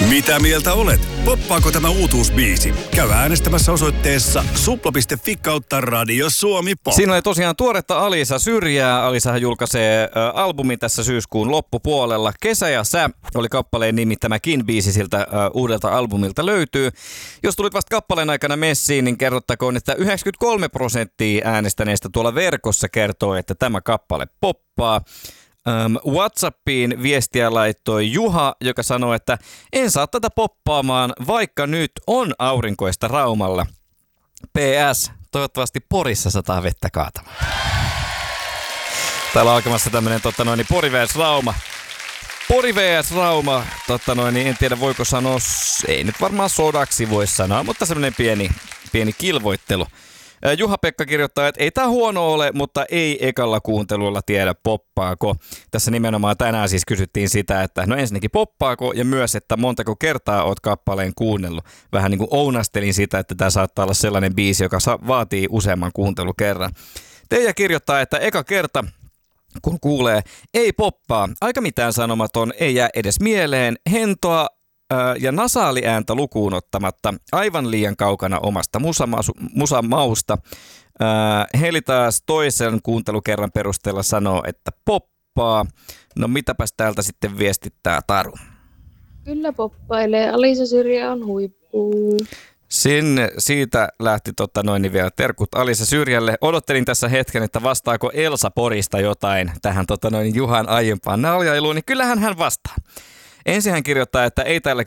Mitä mieltä olet? Poppaako tämä uutuusbiisi? Käy äänestämässä osoitteessa supla.fi/Radio Suomi Pop. Siinä oli tosiaan tuoretta Alisa Syrjää. Alisahan julkaisee albumin tässä syyskuun loppupuolella. Kesä ja sä oli kappaleen nimi. Tämäkin biisi siltä uudelta albumilta löytyy. Jos tulit vasta kappaleen aikana messiin, niin kerrottakoon, että 93% äänestäneistä tuolla verkossa kertoo, että tämä kappale poppaa. WhatsAppiin viestiä laittoi Juha, joka sanoi, että en saa tätä poppaamaan, vaikka nyt on aurinkoista Raumalla. PS, toivottavasti Porissa sataa vettä kaatamaan. Täällä on alkamassa tämmönen Pori vs Rauma. Pori vs Rauma, en tiedä voiko sanoa, ei nyt varmaan sodaksi voi sanoa, mutta semmoinen pieni kilvoittelu. Juha-Pekka kirjoittaa, että ei tää huono ole, mutta ei ekalla kuuntelulla tiedä poppaako. Tässä nimenomaan tänään siis kysyttiin sitä, että no ensinnäkin poppaako ja myös, että montako kertaa oot kappaleen kuunnellut. Vähän niin kuin ounastelin sitä, että tää saattaa olla sellainen biisi, joka vaatii useamman kuuntelukerran. Teija kirjoittaa, että eka kerta kun kuulee ei poppaa, aika mitään sanomaton, ei jää edes mieleen, hentoa ja nasaaliääntä lukuun ottamatta aivan liian kaukana omasta musamausta. Heli taas toisen kuuntelukerran perusteella sanoo, että poppaa. No mitäpäs täältä sitten viestittää Taru? Kyllä poppailee. Alisa Syrjä on huippu. Siitä lähti vielä terkut Alisa Syrjälle. Odottelin tässä hetken, että vastaako Elsa Porista jotain tähän Juhan aiempaan naljailuun, niin kyllähän hän vastaa. Ensin hän kirjoittaa, että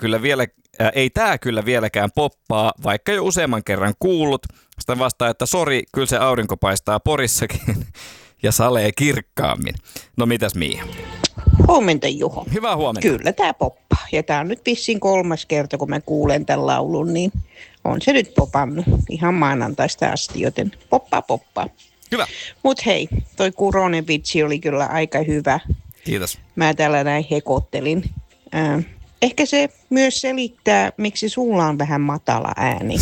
ei tää kyllä vieläkään poppaa, vaikka jo useamman kerran kuullut. Sitten vastaa, että sori, kyllä se aurinko paistaa Porissakin ja salee kirkkaammin. No mitäs Miia? Huomenta Juho. Hyvää huomenta. Kyllä tää poppaa. Ja tää on nyt vissiin 3. kerta, kun mä kuulen tämän laulun, niin on se nyt popannut ihan maanantaista asti, joten poppaa. Hyvä. Mut hei, toi Kuronen vitsi oli kyllä aika hyvä. Kiitos. Mä täällä näin hekottelin. Ehkä se myös selittää, miksi sulla on vähän matala ääni.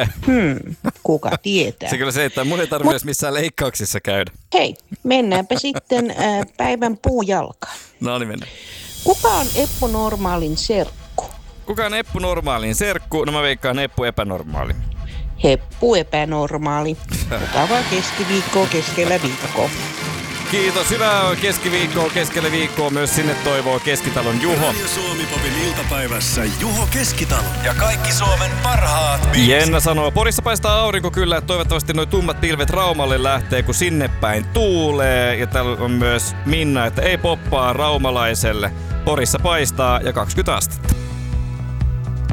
Kuka tietää. Se kyllä selittää. Mun ei tarvitse missään leikkauksissa käydä. Hei, mennäänpä sitten päivän puujalkaan. No niin, mennään. Kuka on Eppu Normaalin serkku? Kuka on Eppu Normaalin serkku? No mä veikkaan Eppu Epänormaali. Heppu Epänormaali. Mukavaa keskiviikkoa keskellä viikkoa. Kiitos, hyvää keskiviikkoa keskellä viikkoa myös sinne toivoo Keskitalon Juho. Radio Suomi Popin iltapäivässä Juho Keskitalo ja kaikki Suomen parhaat biisit. Jenna sanoo, Porissa paistaa aurinko kyllä, että toivottavasti nuo tummat pilvet Raumalle lähtee, kun sinne päin tuulee. Ja täällä on myös Minna, että ei poppaa raumalaiselle. Porissa paistaa ja 20 astetta.